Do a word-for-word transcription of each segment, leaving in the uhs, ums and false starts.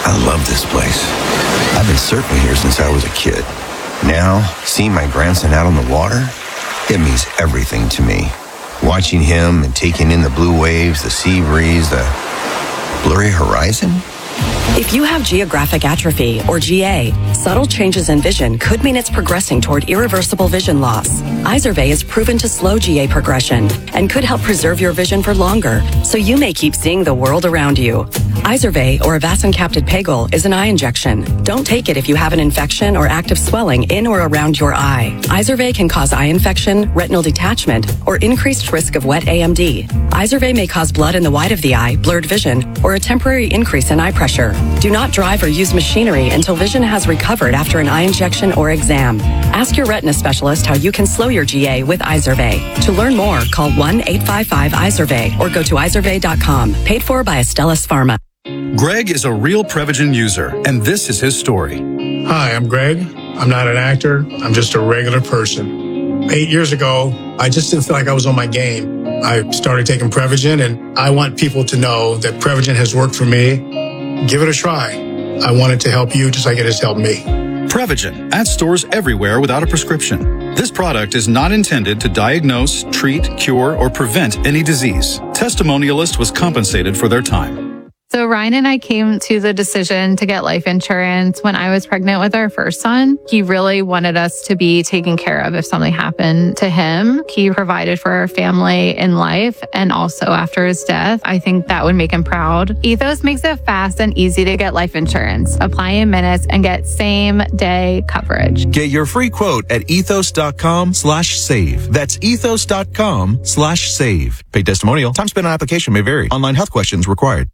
I love this place. I've been surfing here since I was a kid. Now, seeing my grandson out on the water, it means everything to me. Watching him and taking in the blue waves, the sea breeze, the blurry horizon. If you have geographic atrophy, or G A, subtle changes in vision could mean it's progressing toward irreversible vision loss. Izervay is proven to slow G A progression and could help preserve your vision for longer, so you may keep seeing the world around you. Izervay, or avacincaptad pegol, is an eye injection. Don't take it if you have an infection or active swelling in or around your eye. Izervay can cause eye infection, retinal detachment, or increased risk of wet A M D. Izervay may cause blood in the white of the eye, blurred vision, or a temporary increase in eye pressure. Do not drive or use machinery until vision has recovered after an eye injection or exam. Ask your retina specialist how you can slow your G A with Izervay. To learn more, call one eight five five Izervay or go to izervay dot com. Paid for by Astellas Pharma. Greg is a real Prevagen user, and this is his story. Hi, I'm Greg. I'm not an actor. I'm just a regular person. Eight years ago, I just didn't feel like I was on my game. I started taking Prevagen, and I want people to know that Prevagen has worked for me. Give it a try. I want it to help you just like it has helped me. Prevagen, at stores everywhere without a prescription. This product is not intended to diagnose, treat, cure, or prevent any disease. Testimonialist was compensated for their time. So Ryan and I came to the decision to get life insurance when I was pregnant with our first son. He really wanted us to be taken care of if something happened to him. He provided for our family in life and also after his death. I think that would make him proud. Ethos makes it fast and easy to get life insurance. Apply in minutes and get same day coverage. Get your free quote at ethos.com slash save. That's ethos.com slash save. Paid testimonial. Time spent on application may vary. Online health questions required.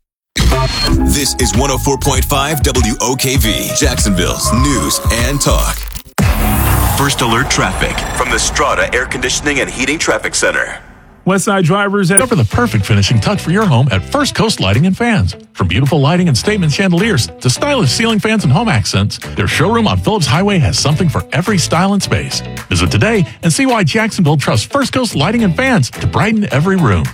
This is one oh four point five W O K V, Jacksonville's news and talk. First alert traffic from the Strata Air Conditioning and Heating Traffic Center. Westside drivers head over the perfect finishing touch for your home at First Coast Lighting and Fans. From beautiful lighting and statement chandeliers to stylish ceiling fans and home accents, their showroom on Phillips Highway has something for every style and space. Visit today and see why Jacksonville trusts First Coast Lighting and Fans to brighten every room.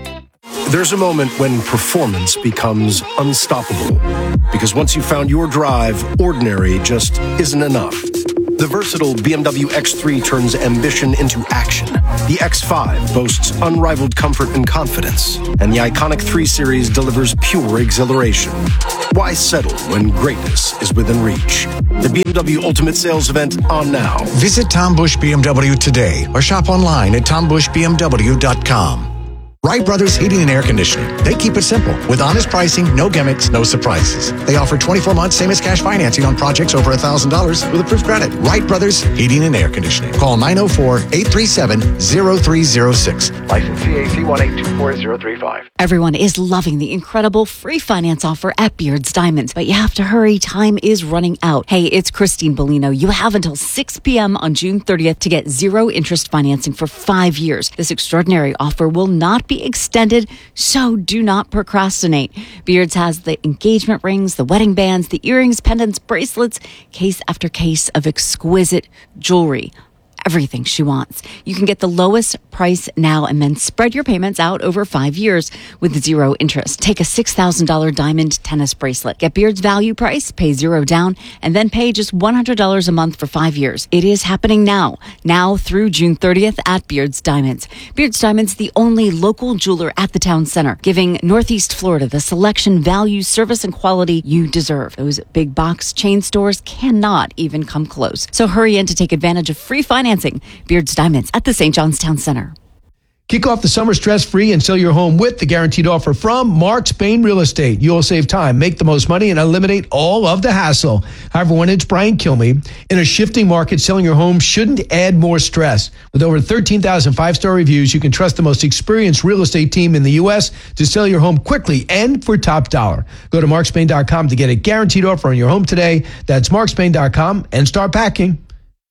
There's a moment when performance becomes unstoppable. Because once you've found your drive, ordinary just isn't enough. The versatile B M W X three turns ambition into action. The X five boasts unrivaled comfort and confidence. And the iconic three Series delivers pure exhilaration. Why settle when greatness is within reach? The B M W Ultimate Sales Event on now. Visit Tom Bush B M W today or shop online at tom bush b m w dot com. Wright Brothers Heating and Air Conditioning. They keep it simple with honest pricing, no gimmicks, no surprises. They offer twenty-four months same as cash financing on projects over one thousand dollars with approved credit. Wright Brothers Heating and Air Conditioning. Call nine oh four, eight three seven, oh three oh six. License C A C one eight two four zero three five. Everyone is loving the incredible free finance offer at Beards Diamonds, but you have to hurry. Time is running out. Hey, it's Christine Bellino. You have until six p.m. on June thirtieth to get zero interest financing for five years. This extraordinary offer will not be extended, so do not procrastinate. Beards has the engagement rings, the wedding bands, the earrings, pendants, bracelets, case after case of exquisite jewelry. Everything she wants. You can get the lowest price now and then spread your payments out over five years with zero interest. Take a six thousand dollars diamond tennis bracelet. Get Beard's value price, pay zero down, and then pay just one hundred dollars a month for five years. It is happening now. Now through June thirtieth at Beard's Diamonds. Beard's Diamonds, the only local jeweler at the town center, giving Northeast Florida the selection, value, service, and quality you deserve. Those big box chain stores cannot even come close. So hurry in to take advantage of free financing. Beard's Diamonds at the Saint John's Town Center. Kick off the summer stress-free and sell your home with the guaranteed offer from Mark Spain Real Estate. You'll save time, make the most money, and eliminate all of the hassle. Hi, everyone. It's Brian Kilmeade. In a shifting market, selling your home shouldn't add more stress. With over thirteen thousand five-star reviews, you can trust the most experienced real estate team in the U S to sell your home quickly and for top dollar. Go to mark spain dot com to get a guaranteed offer on your home today. That's mark spain dot com and start packing.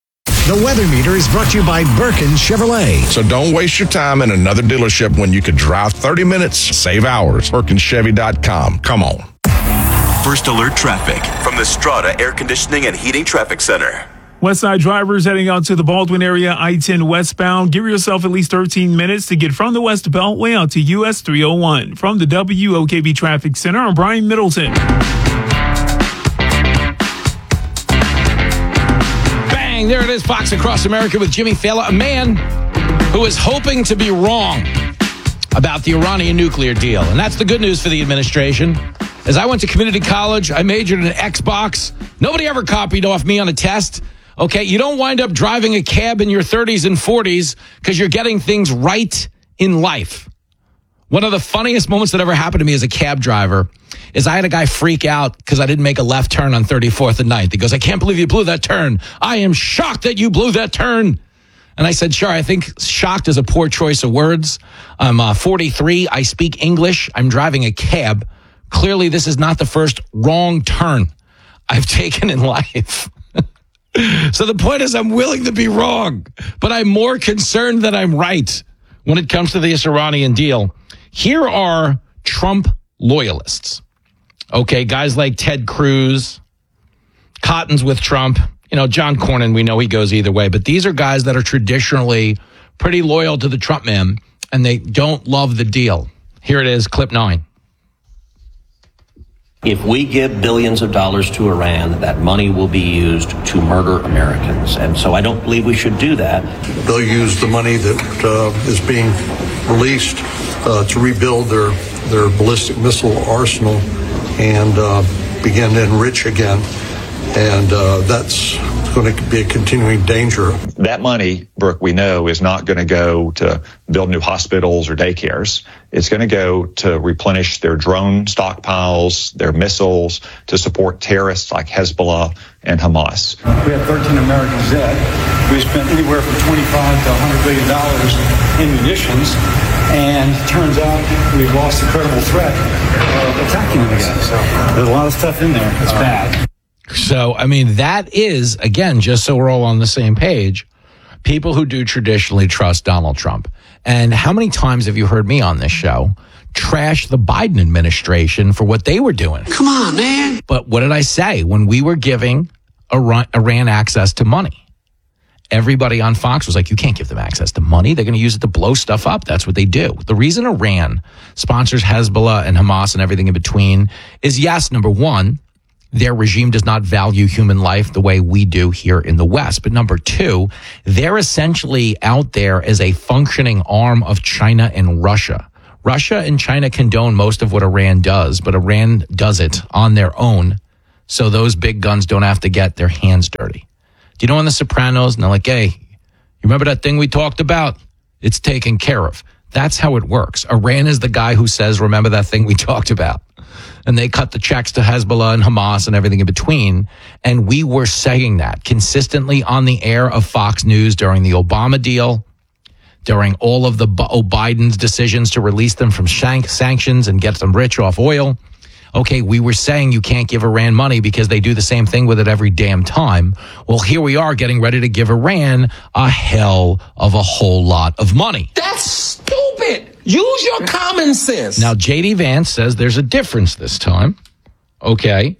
The Weather Meter is brought to you by Birkin Chevrolet. So don't waste your time in another dealership when you could drive thirty minutes, save hours. Birkin Chevy dot com. Come on. First alert traffic from the Strata Air Conditioning and Heating Traffic Center. Westside drivers heading out to the Baldwin area, I ten westbound. Give yourself at least thirteen minutes to get from the West Beltway out to U S three oh one. From the W O K V Traffic Center, I'm Brian Middleton. bang. There it is, Fox Across America with Jimmy Fallon, a man who is hoping to be wrong about the Iranian nuclear deal. And that's the good news for the administration. As I went to community college, I majored in Xbox. Nobody ever copied off me on a test. Okay, you don't wind up driving a cab in your thirties and forties because you're getting things right in life. One of the funniest moments that ever happened to me as a cab driver is I had a guy freak out because I didn't make a left turn on thirty-fourth and ninth. He goes, I can't believe you blew that turn. I am shocked that you blew that turn. And I said, sure, I think shocked is a poor choice of words. I'm uh, forty-three. I speak English. I'm driving a cab. Clearly, this is not the first wrong turn I've taken in life. So the point is I'm willing to be wrong, but I'm more concerned that I'm right when it comes to this Iranian deal. Here are Trump loyalists. Okay, guys like Ted Cruz, Cotton's with Trump. You know, John Cornyn, we know he goes either way, but these are guys that are traditionally pretty loyal to the Trump man, and they don't love the deal. Here it is, clip nine. If we give billions of dollars to Iran, that money will be used to murder Americans. And so I don't believe we should do that. They'll use the money that uh, is being released uh, to rebuild their, their ballistic missile arsenal and uh, begin to enrich again. And uh, that's going to be a continuing danger. That money, Brooke, we know is not going to go to build new hospitals or daycares. It's going to go to replenish their drone stockpiles, their missiles, to support terrorists like Hezbollah and Hamas. We have thirteen Americans dead. We spent anywhere from twenty-five to one hundred billion dollars in munitions. And it turns out we've lost a credible threat of attacking them again. So there's a lot of stuff in there. It's bad. So, I mean, that is, again, just so we're all on the same page, people who do traditionally trust Donald Trump. And how many times have you heard me on this show trash the Biden administration for what they were doing? Come on, man. But what did I say when we were giving Iran, Iran access to money? Everybody on Fox was like, you can't give them access to money. They're going to use it to blow stuff up. That's what they do. The reason Iran sponsors Hezbollah and Hamas and everything in between is, yes, number one, their regime does not value human life the way we do here in the West. But number two, they're essentially out there as a functioning arm of China and Russia. Russia and China condone most of what Iran does, but Iran does it on their own, so those big guns don't have to get their hands dirty. Do you know in The Sopranos, and they're like, hey, you remember that thing we talked about? It's taken care of. That's how it works. Iran is the guy who says, remember that thing we talked about? And they cut the checks to Hezbollah and Hamas and everything in between. And we were saying that consistently on the air of Fox News during the Obama deal, during all of the Biden's decisions to release them from shank sanctions and get them rich off oil. Okay, we were saying you can't give Iran money because they do the same thing with it every damn time. Well, here we are getting ready to give Iran a hell of a whole lot of money. That's stupid. Use your common sense. Now, J D Vance says there's a difference this time. Okay.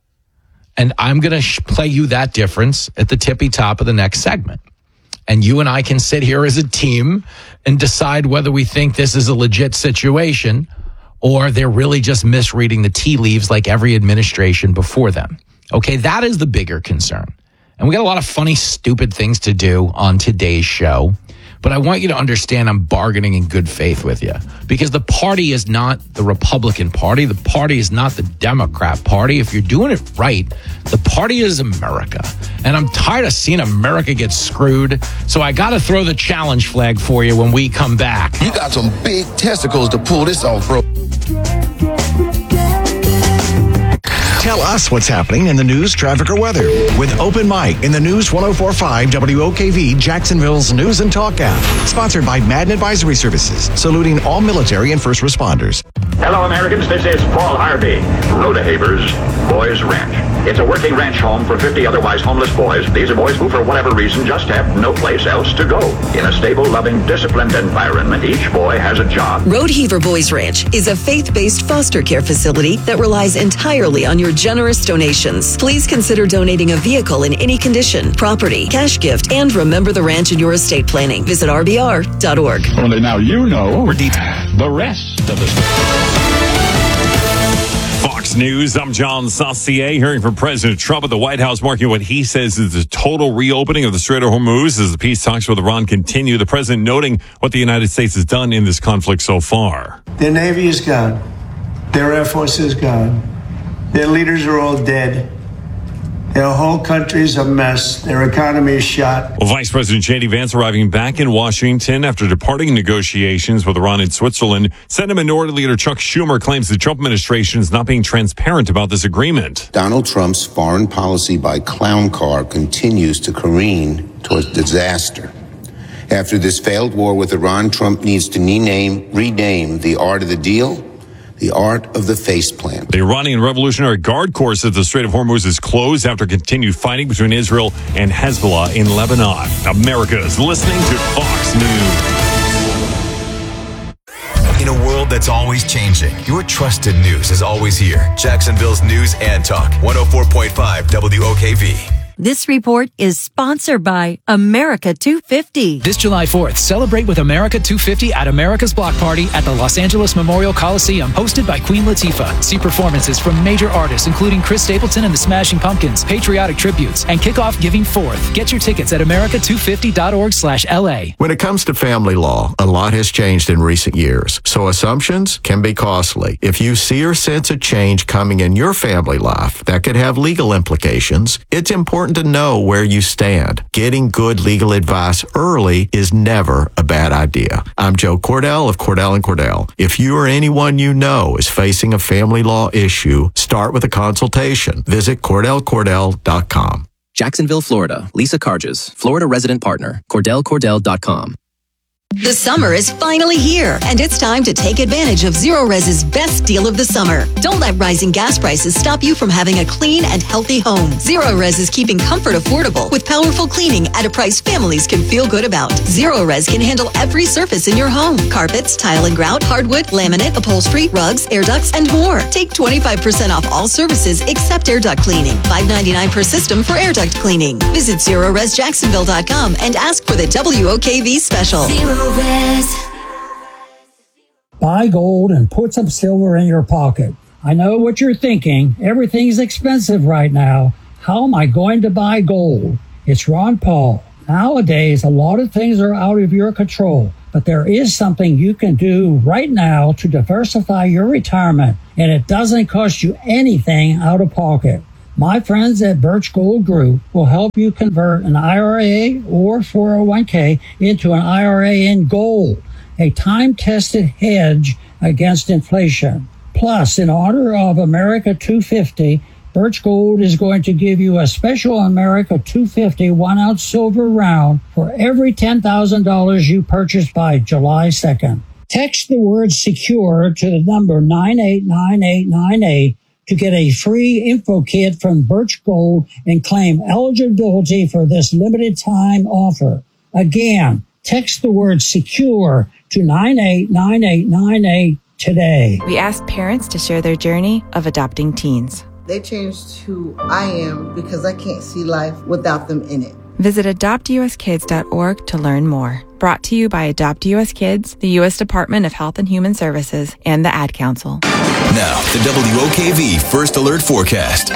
And I'm going to sh- play you that difference at the tippy top of the next segment. And you and I can sit here as a team and decide whether we think this is a legit situation or they're really just misreading the tea leaves like every administration before them. Okay, that is the bigger concern. And we got a lot of funny, stupid things to do on today's show. But I want you to understand I'm bargaining in good faith with you. Because the party is not the Republican Party. The party is not the Democrat Party. If you're doing it right, the party is America. And I'm tired of seeing America get screwed. So I got to throw the challenge flag for you when we come back. You got some big testicles to pull this off, bro. Tell us what's happening in the news, traffic, or weather with Open Mic in the News one oh four point five W O K V, Jacksonville's News and Talk app. Sponsored by Madden Advisory Services, saluting all military and first responders. Hello, Americans. This is Paul Harvey. Rodehaver's Boys Ranch. It's a working ranch home for fifty otherwise homeless boys. These are boys who, for whatever reason, just have no place else to go. In a stable, loving, disciplined environment, each boy has a job. Rodeheaver Boys Ranch is a faith-based foster care facility that relies entirely on your generous donations. Please consider donating a vehicle in any condition, property, cash gift, and remember the ranch in your estate planning. Visit R B R dot org. Only now you know the rest of the story. Fox Fox News, I'm John Saucier, hearing from President Trump at the White House, marking what he says is the total reopening of the Strait of Hormuz as the peace talks with Iran continue. The president noting what the United States has done in this conflict so far. Their Navy is gone. Their Air Force is gone. Their leaders are all dead. Their whole country's a mess. Their economy is shot. Well, Vice President J D Vance arriving back in Washington after departing negotiations with Iran in Switzerland. Senate Minority Leader Chuck Schumer claims the Trump administration is not being transparent about this agreement. Donald Trump's foreign policy by clown car continues to careen towards disaster. After this failed war with Iran, Trump needs to rename, rename the art of the deal the art of the faceplant. The Iranian Revolutionary Guard Corps says the Strait of Hormuz is closed after continued fighting between Israel and Hezbollah in Lebanon. America is listening to Fox News. In a world that's always changing, your trusted news is always here. Jacksonville's News and Talk, one oh four point five W O K V. This report is sponsored by America two fifty. This July fourth, celebrate with America two fifty at America's Block Party at the Los Angeles Memorial Coliseum, hosted by Queen Latifah. See performances from major artists including Chris Stapleton and the Smashing Pumpkins, patriotic tributes, and kick off Giving Forth. Get your tickets at america two fifty dot org slash L A. When it comes to family law, a lot has changed in recent years, so assumptions can be costly. If you see or sense a change coming in your family life that could have legal implications, it's important to know where you stand. Getting good legal advice early is never a bad idea. I'm Joe Cordell of Cordell and Cordell. If you or anyone you know is facing a family law issue, start with a consultation. Visit cordell cordell dot com. Jacksonville, Florida. Lisa Carges, Florida resident partner. cordell cordell dot com. The summer is finally here, and it's time to take advantage of Zerorez's best deal of the summer. Don't let rising gas prices stop you from having a clean and healthy home. Zerorez is keeping comfort affordable with powerful cleaning at a price families can feel good about. Zerorez can handle every surface in your home. Carpets, tile and grout, hardwood, laminate, upholstery, rugs, air ducts, and more. Take twenty-five percent off all services except air duct cleaning. five ninety-nine per system for air duct cleaning. Visit Zerorez Jacksonville dot com and ask for the W O K V special. Zero Buy gold and put some silver in your pocket. I know what you're thinking. Everything's expensive right now. How am I going to buy gold? It's Ron Paul. Nowadays, a lot of things are out of your control, but there is something you can do right now to diversify your retirement, and it doesn't cost you anything out of pocket. My friends at Birch Gold Group will help you convert an I R A or four oh one k into an I R A in gold, a time-tested hedge against inflation. Plus, in honor of America two fifty, Birch Gold is going to give you a special America two fifty one-ounce silver round for every ten thousand dollars you purchase by July second. Text the word SECURE to the number nine eight nine eight nine eight to get a free info kit from Birch Gold and claim eligibility for this limited time offer. Again, text the word SECURE to nine eight nine eight nine eight today. We asked parents to share their journey of adopting teens. They changed who I am because I can't see life without them in it. Visit adopt u s kids dot org to learn more. Brought to you by Adopt U S Kids, the U S Department of Health and Human Services, and the Ad Council. Now, the W O K V First Alert Forecast.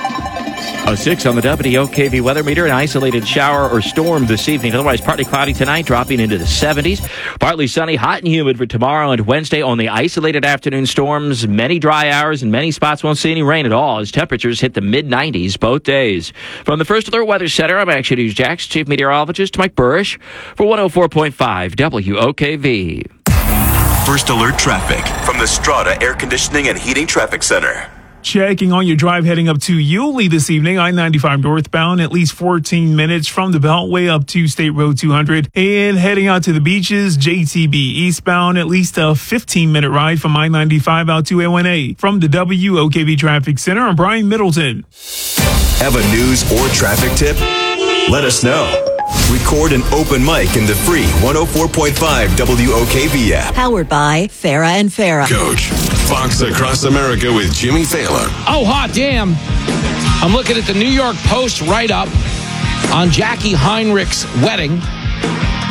A six on the W O K V weather meter. An isolated shower or storm this evening. Otherwise, partly cloudy tonight, dropping into the seventies. Partly sunny, hot and humid for tomorrow and Wednesday. Only isolated afternoon storms, many dry hours, and many spots won't see any rain at all as temperatures hit the mid nineties both days. From the First Alert Weather Center, I'm Action News Jax, Chief Meteorologist Mike Burrish for one oh four point five W O K V. First Alert Traffic from the Strata Air Conditioning and Heating Traffic Center. Checking on your drive heading up to Yulee this evening, I ninety-five northbound, at least fourteen minutes from the Beltway up to State Road two hundred. And heading out to the beaches, J T B eastbound, at least a fifteen minute ride from I ninety-five out to A one A. From the W O K V Traffic Center, I'm Brian Middleton. Have a news or traffic tip? Let us know. Record an open mic in the free one oh four point five W O K V app. Powered by Farah and Farah. Coach, Fox Across America with Jimmy Thaler. Oh, hot damn. I'm looking at the New York Post write-up on Jackie Heinrich's wedding.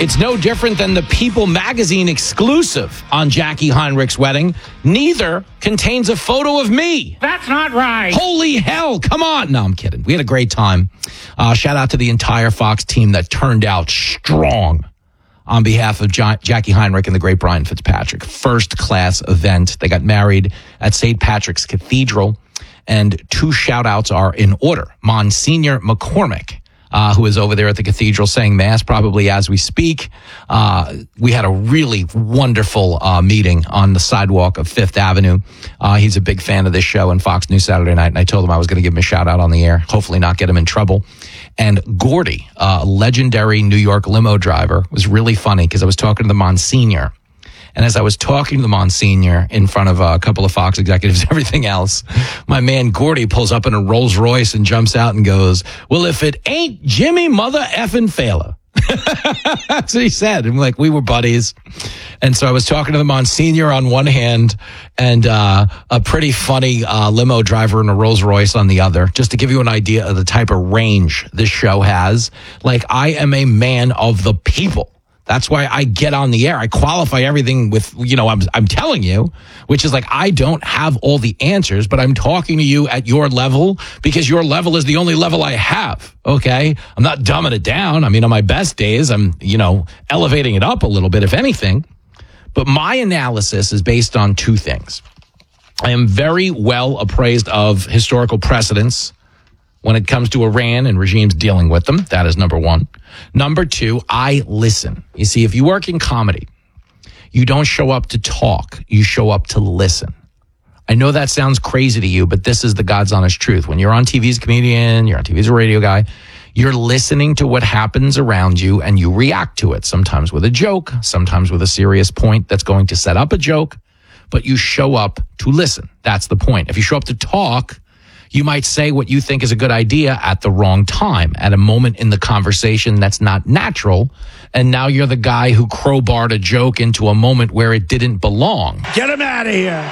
It's no different than the People magazine exclusive on Jackie Heinrich's wedding. Neither contains a photo of me. That's not right. Holy hell, come on. No, I'm kidding. We had a great time. Uh, shout out to the entire Fox team that turned out strong on behalf of jo- Jackie Heinrich and the great Brian Fitzpatrick. First class event. They got married at Saint Patrick's Cathedral. And two shout outs are in order. Monsignor McCormick, Uh, who is over there at the cathedral saying mass probably as we speak. Uh, we had a really wonderful uh, meeting on the sidewalk of Fifth Avenue. Uh, he's a big fan of this show and Fox News Saturday Night, and I told him I was going to give him a shout out on the air, hopefully not get him in trouble. And Gordy, a uh, legendary New York limo driver, was really funny because I was talking to the Monsignor. And as I was talking to the Monsignor in front of a couple of Fox executives, everything else, my man Gordy pulls up in a Rolls Royce and jumps out and goes, well, if it ain't Jimmy mother effing Fela. That's what he said. And like, we were buddies. And so I was talking to the Monsignor on one hand and uh, a pretty funny uh, limo driver in a Rolls Royce on the other, just to give you an idea of the type of range this show has. Like, I am a man of the people. That's why I get on the air. I qualify everything with, you know, I'm, I'm telling you, which is like, I don't have all the answers, but I'm talking to you at your level because your level is the only level I have. Okay. I'm not dumbing it down. I mean, on my best days, I'm, you know, elevating it up a little bit, if anything. But my analysis is based on two things. I am very well appraised of historical precedents when it comes to Iran and regimes dealing with them. That is number one. Number two, I listen. You see, if you work in comedy, you don't show up to talk. You show up to listen. I know that sounds crazy to you, but this is the God's honest truth. When you're on T V as a comedian, you're on T V as a radio guy, you're listening to what happens around you and you react to it, sometimes with a joke, sometimes with a serious point that's going to set up a joke, but you show up to listen. That's the point. If you show up to talk, you might say what you think is a good idea at the wrong time, at a moment in the conversation that's not natural, and now you're the guy who crowbarred a joke into a moment where it didn't belong. Get him out of here.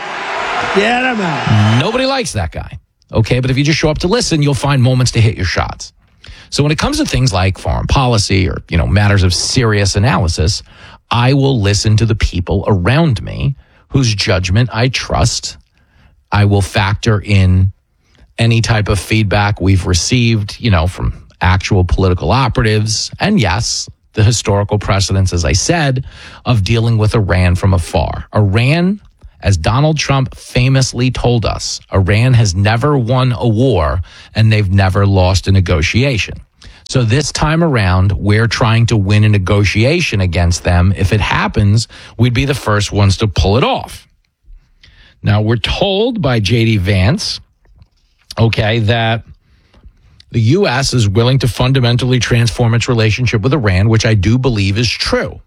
Get him out. Nobody likes that guy. Okay, but if you just show up to listen, you'll find moments to hit your shots. So when it comes to things like foreign policy or, you know, matters of serious analysis, I will listen to the people around me whose judgment I trust. I will factor in any type of feedback we've received, you know, from actual political operatives. And yes, the historical precedents, as I said, of dealing with Iran from afar. Iran, as Donald Trump famously told us, Iran has never won a war and they've never lost a negotiation. So this time around, we're trying to win a negotiation against them. If it happens, we'd be the first ones to pull it off. Now, we're told by J D Vance, okay, that the U S is willing to fundamentally transform its relationship with Iran, which I do believe is true.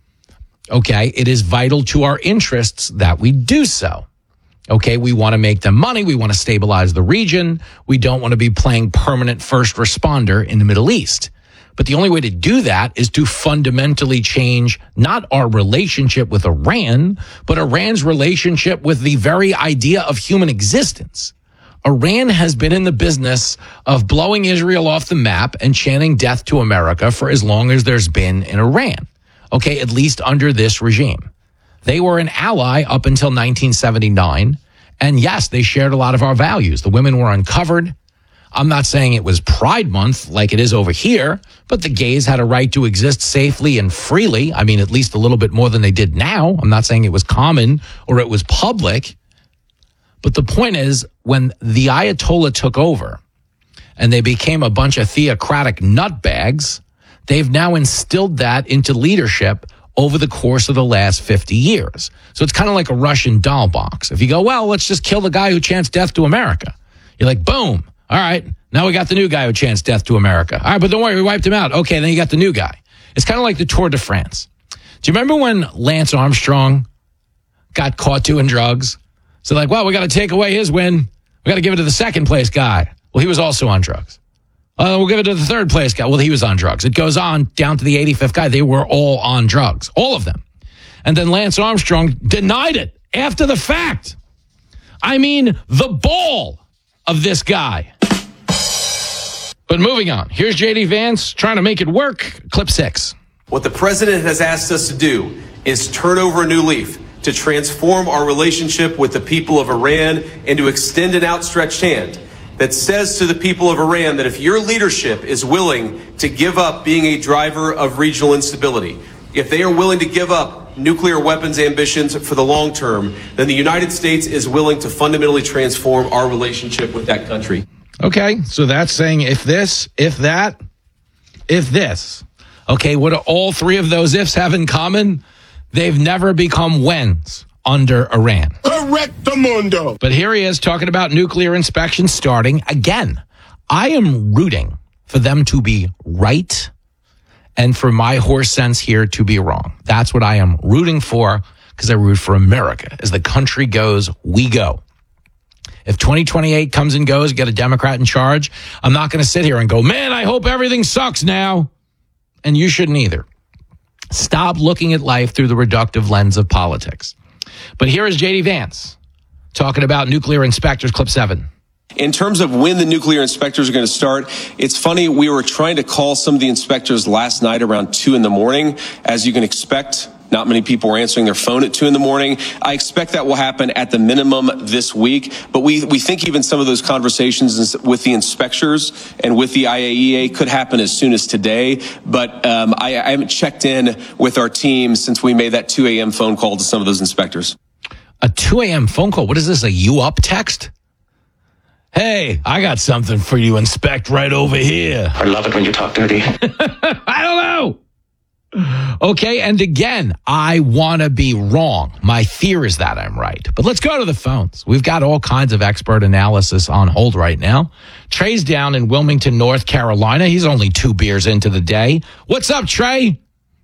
Okay, it is vital to our interests that we do so. Okay, we want to make them money. We want to stabilize the region. We don't want to be playing permanent first responder in the Middle East. But the only way to do that is to fundamentally change not our relationship with Iran, but Iran's relationship with the very idea of human existence. Iran has been in the business of blowing Israel off the map and chanting death to America for as long as there's been in Iran. Okay, at least under this regime. They were an ally up until nineteen seventy-nine. And yes, they shared a lot of our values. The women were uncovered. I'm not saying it was Pride Month like it is over here, but the gays had a right to exist safely and freely. I mean, at least a little bit more than they did now. I'm not saying it was common or it was public. But the point is, when the Ayatollah took over and they became a bunch of theocratic nutbags, they've now instilled that into leadership over the course of the last fifty years. So it's kind of like a Russian doll box. If you go, well, let's just kill the guy who chants death to America. You're like, boom. All right. Now we got the new guy who chants death to America. All right, but don't worry, we wiped him out. Okay, then you got the new guy. It's kind of like the Tour de France. Do you remember when Lance Armstrong got caught doing drugs? So like, well, we got to take away his win. We got to give it to the second place guy. Well, he was also on drugs. Uh, we'll give it to the third place guy. Well, he was on drugs. It goes on down to the eighty-fifth guy. They were all on drugs, all of them. And then Lance Armstrong denied it after the fact. I mean, the ball of this guy. But moving on. Here's J D Vance trying to make it work. Clip six. What the president has asked us to do is turn over a new leaf, to transform our relationship with the people of Iran and to extend an outstretched hand that says to the people of Iran that if your leadership is willing to give up being a driver of regional instability, if they are willing to give up nuclear weapons ambitions for the long term, then the United States is willing to fundamentally transform our relationship with that country. Okay, so that's saying if this, if that, if this. Okay, what do all three of those ifs have in common? They've never become whens under Iran. Correctamundo. But here he is talking about nuclear inspection starting again. I am rooting for them to be right and for my horse sense here to be wrong. That's what I am rooting for, because I root for America. As the country goes, we go. If twenty twenty-eight comes and goes, get a Democrat in charge, I'm not going to sit here and go, man, I hope everything sucks now. And you shouldn't either. Stop looking at life through the reductive lens of politics. But here is J D Vance talking about nuclear inspectors, clip seven. In terms of when the nuclear inspectors are going to start, it's funny, we were trying to call some of the inspectors last night around two in the morning. As you can expect, not many people were answering their phone at two in the morning. I expect that will happen at the minimum this week. But we, we think even some of those conversations with the inspectors and with the I A E A could happen as soon as today. But um, I, I haven't checked in with our team since we made that two a.m. phone call to some of those inspectors. A two a.m. phone call? What is this, a you up text? Hey, I got something for you, inspect right over here. I love it when you talk dirty. I don't know. Okay, and again, I want to be wrong. My fear is that I'm right. But let's go to the phones. We've got all kinds of expert analysis on hold right now. Trey's down in Wilmington, North Carolina. He's only two beers into the day. What's up, Trey?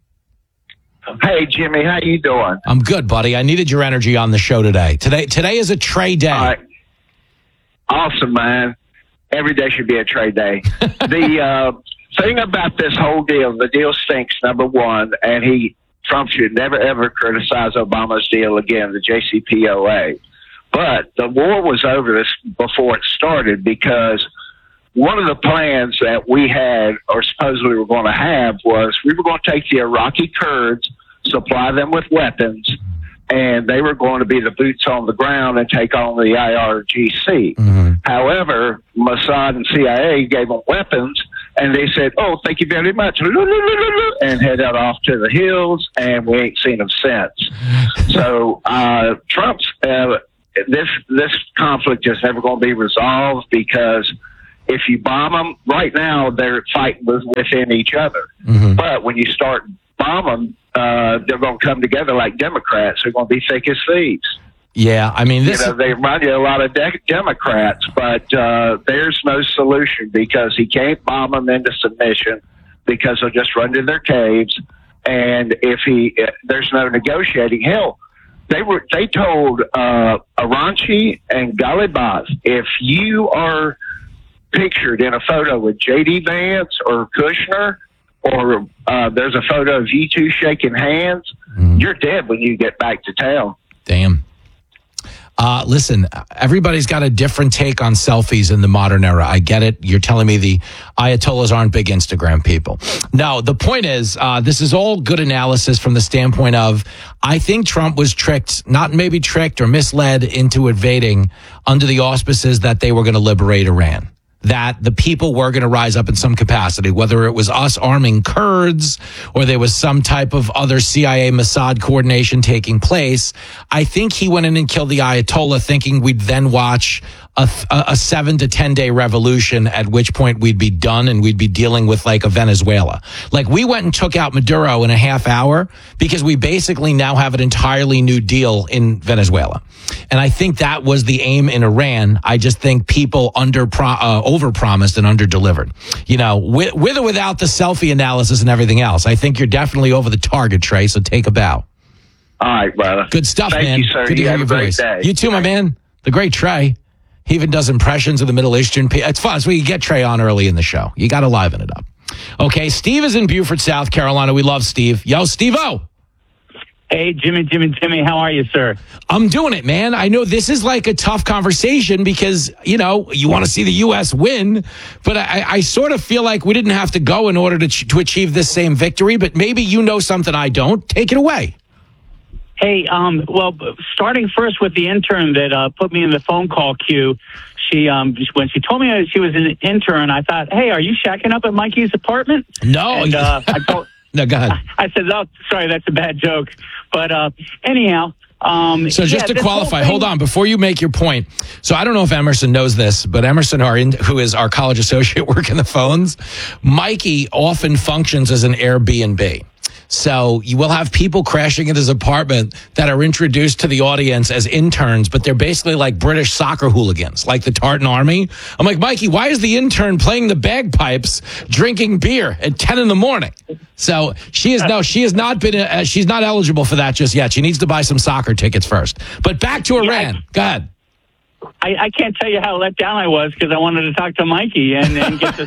Hey, Jimmy, how you doing? I'm good, buddy. I needed your energy on the show today. Today, today is a Trey day. All right. Awesome, man. Every day should be a Trey day. the uh, thing about this whole deal, the deal stinks, number one, and he Trump should never, ever criticize Obama's deal again, the J C P O A. But the war was over this before it started, because one of the plans that we had, or supposedly were going to have, was we were going to take the Iraqi Kurds, supply them with weapons, and they were going to be the boots on the ground and take on the I R G C. Mm-hmm. However, Mossad and C I A gave them weapons, and they said, oh, thank you very much, and headed off to the hills, and we ain't seen them since. So uh, Trump's, uh, this, this conflict is never going to be resolved, because if you bomb them, right now they're fighting within each other. Mm-hmm. But when you start bombing, uh, they're going to come together like Democrats. They're going to be thick as thieves. Yeah, I mean, this you know, they remind you a lot of de- Democrats, but uh, there's no solution, because he can't bomb them into submission, because they'll just run to their caves. And if he, uh, there's no negotiating. Hell, they were they told uh, Aranchi and Ghalibaf, if you are pictured in a photo with J D Vance or Kushner, or uh, there's a photo of you two shaking hands, mm. you're dead when you get back to town. Damn. Uh, listen, everybody's got a different take on selfies in the modern era. I get it. You're telling me the Ayatollahs aren't big Instagram people. No, the point is, uh, this is all good analysis from the standpoint of, I think Trump was tricked, not maybe tricked or misled into invading under the auspices that they were going to liberate Iran. That the people were going to rise up in some capacity, whether it was us arming Kurds or there was some type of other C I A Mossad coordination taking place. I think he went in and killed the Ayatollah thinking we'd then watch a, a seven to ten day revolution, at which point we'd be done and we'd be dealing with like a Venezuela. Like, we went and took out Maduro in a half hour because we basically now have an entirely new deal in Venezuela. And I think that was the aim in Iran. I just think people under pro, uh, overpromised and under-delivered. You know, with, with or without the selfie analysis and everything else, I think you're definitely over the target, Trey, so take a bow. All right, brother. Good stuff, Thank man. you, sir. Good to you hear have your a voice. great day. You too, my man. The great Trey. He even does impressions of the Middle Eastern people. It's fun. So we get Trey on early in the show. You got to liven it up. Okay, Steve is in Beaufort, South Carolina. We love Steve. Yo, Steve-O. Hey, Jimmy, Jimmy, Jimmy, how are you, sir? I'm doing it, man. I know this is like a tough conversation because, you know, you want to see the U S win, but I, I sort of feel like we didn't have to go in order to, to achieve this same victory, but maybe you know something I don't. Take it away. Hey, um, well, starting first with the intern that uh, put me in the phone call queue, she um, when she told me she was an intern, I thought, hey, are you shacking up at Mikey's apartment? No. And, uh, I told, no, go ahead. I, I said, oh, sorry, that's a bad joke. But uh, anyhow. Um, so just yeah, to qualify, hold on, before you make your point. So I don't know if Emerson knows this, but Emerson, our in, who is our college associate working the phones, Mikey often functions as an Airbnb. So you will have people crashing at his apartment that are introduced to the audience as interns, but they're basically like British soccer hooligans, like the Tartan Army. I'm like, Mikey, why is the intern playing the bagpipes, drinking beer at ten in the morning? So she is no, she has not been, uh, she's not eligible for that just yet. She needs to buy some soccer tickets first. But back to Iran. Yeah, I, Go ahead. I, I can't tell you how let down I was because I wanted to talk to Mikey and, and get the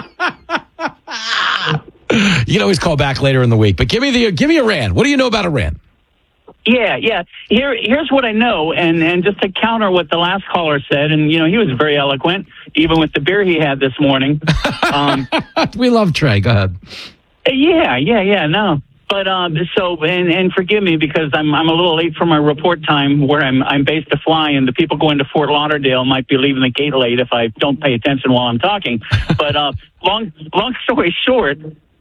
scoop. You can always call back later in the week, but give me the give me Iran. What do you know about Iran? Yeah, yeah. Here, here's what I know, and and just to counter what the last caller said, and you know he was very eloquent, even with the beer he had this morning. Um, we love Trey. Go ahead. Yeah, yeah, yeah. No, but um, so and and forgive me because I'm I'm a little late for my report time where I'm I'm based to fly, and the people going to Fort Lauderdale might be leaving the gate late if I don't pay attention while I'm talking. But uh, long long story short.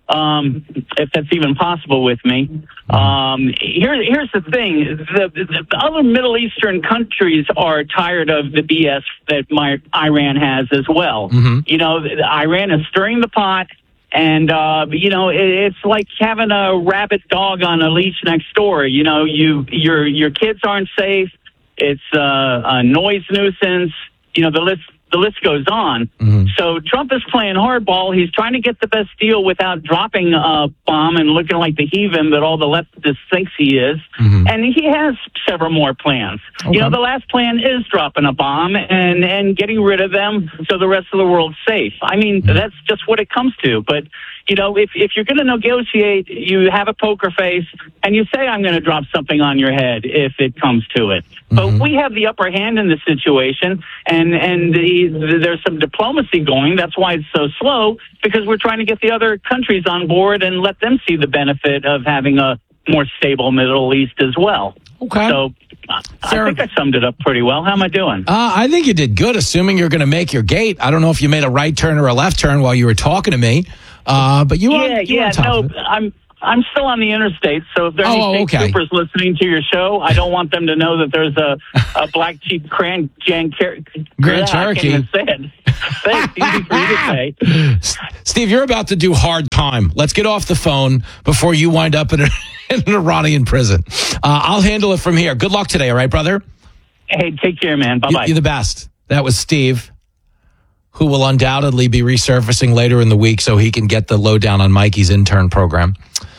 Um, if that's even possible with me. Um, here, here's the thing. The, the, the other Middle Eastern countries are tired of the B S that my, Iran has as well. Mm-hmm. You know, the, Iran is stirring the pot, and, uh, you know, it, it's like having a rabid dog on a leash next door. You know, you your your kids aren't safe. It's uh, a noise nuisance. You know, the list the list goes on. Mm-hmm. So Trump is playing hardball. He's trying to get the best deal without dropping a bomb and looking like the heathen that all the leftists thinks he is. Mm-hmm. And he has several more plans. Okay. You know, the last plan is dropping a bomb and, and getting rid of them so the rest of the world's safe. I mean, mm-hmm. that's just what it comes to. But, you know, if, if you're going to negotiate, you have a poker face and you say, I'm going to drop something on your head if it comes to it. Mm-hmm. But we have the upper hand in this situation, and, and the, there's some diplomacy going. That's why it's so slow, because we're trying to get the other countries on board and let them see the benefit of having a more stable Middle East as well. Okay. So I think I summed it up pretty well. How am I doing? Uh, I think you did good, assuming you're going to make your gate. I don't know if you made a right turn or a left turn while you were talking to me, uh, but you were yeah, you yeah, were on top no, of it. I'm I'm still on the interstate, so if there are Oh, any okay. state troopers listening to your show, I don't want them to know that there's a, a black Jeep Grand, Grand, Grand yeah, Cherokee. I can't even say it. Thanks, easy for you to say. Steve, you're about to do hard time. Let's get off the phone before you wind up in, a, in an Iranian prison. Uh, I'll handle it from here. Good luck today, all right, brother? Hey, take care, man. Bye-bye. You're the best. That was Steve, who will undoubtedly be resurfacing later in the week so he can get the lowdown on Mikey's intern program.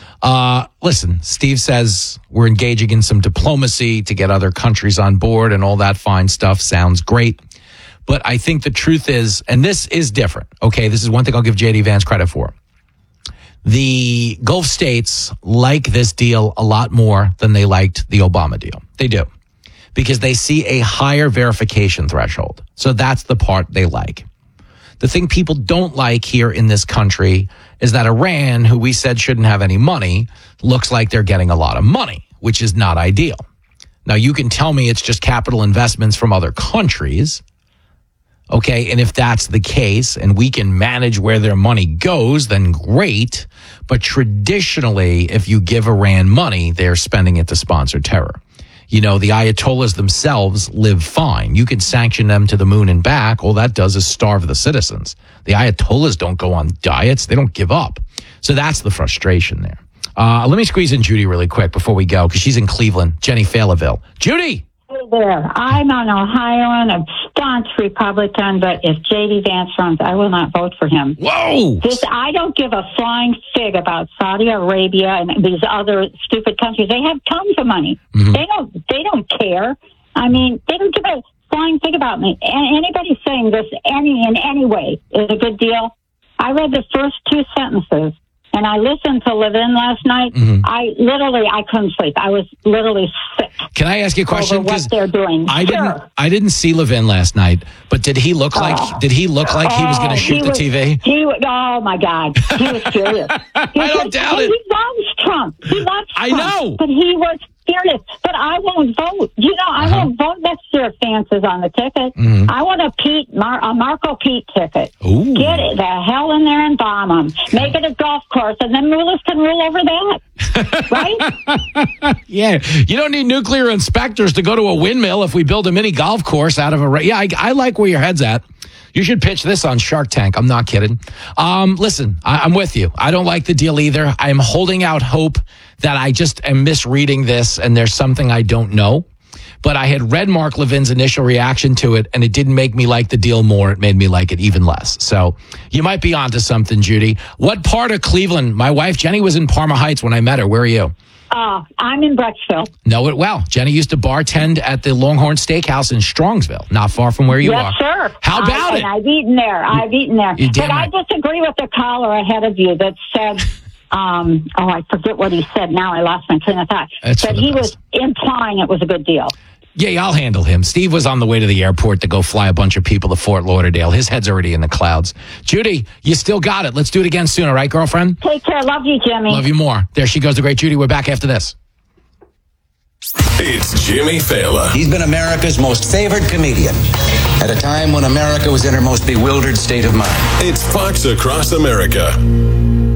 Uh, listen, Steve says we're engaging in some diplomacy to get other countries on board and all that fine stuff. Sounds great. But I think the truth is, and this is different, okay? This is one thing I'll give J D Vance credit for. The Gulf states like this deal a lot more than they liked the Obama deal. They do. Because they see a higher verification threshold. So that's the part they like. The thing people don't like here in this country is that Iran, who we said shouldn't have any money, looks like they're getting a lot of money, which is not ideal. Now, you can tell me it's just capital investments from other countries. Okay, and if that's the case and we can manage where their money goes, then great. But traditionally, if you give Iran money, they're spending it to sponsor terror. You know, the Ayatollahs themselves live fine. You can sanction them to the moon and back. All that does is starve the citizens. The Ayatollahs don't go on diets. They don't give up. So that's the frustration there. Uh, let me squeeze in Judy really quick before we go, because she's in Cleveland. Jenny Fayetteville. Judy! Hey there. I'm an Ohioan, a staunch Republican, but if J D Vance runs, I will not vote for him. Whoa! This, I don't give a flying fig about Saudi Arabia and these other stupid countries. They have tons of money. Mm-hmm. They don't. They don't care. I mean, they don't give a flying fig about me. And anybody saying this any in any way is a good deal. I read the first two sentences and I listened to Levin last night. Mhm. I literally, I couldn't sleep. I was literally sick. Can I ask you a question? Over what 'Cause they're doing. I Sure. didn't. I didn't see Levin last night, but did he look like? Oh. Did he look like he was going Oh, to shoot he the was- T V? He was, oh my God, he was furious. I don't doubt it. He loves Trump. He loves I Trump. know. But he was furious. But I won't vote. You know, I Uh-huh. won't vote next year if Vance is on the ticket. Mhm. I want a Pete, Mar- a Marco Pete ticket. Ooh. Get it the hell in there and bomb him. Make it a golf course, and then Mullis can rule over that. Right? Yeah, you don't need nuclear inspectors to go to a windmill if we build a mini golf course out of a. Ra- yeah, I, I like where your head's at. You should pitch this on Shark Tank. I'm not kidding. Um, listen, I, I'm with you. I don't like the deal either. I'm holding out hope that I just am misreading this and there's something I don't know. But I had read Mark Levin's initial reaction to it, and it didn't make me like the deal more. It made me like it even less. So you might be onto something, Judy. What part of Cleveland? My wife, Jenny, was in Parma Heights when I met her. Where are you? Uh, I'm in Brecksville. Know it well. Jenny used to bartend at the Longhorn Steakhouse in Strongsville, not far from where you yes, are. sir. How about I, it? And I've eaten there. I've eaten there. You But damn I right. disagree with the caller ahead of you that said, um, oh, I forget what he said. Now I lost my train of thought. That's That for the he best. was implying it was a good deal. Yeah, I'll handle him. Steve was on the way to the airport to go fly a bunch of people to Fort Lauderdale. His head's already in the clouds. Judy, you still got it. Let's do it again soon, all right, girlfriend? Take care. Love you, Jimmy. Love you more. There she goes, the great Judy. We're back after this. It's Jimmy Fallon. He's been America's most favored comedian at a time when America was in her most bewildered state of mind. It's Fox Across America.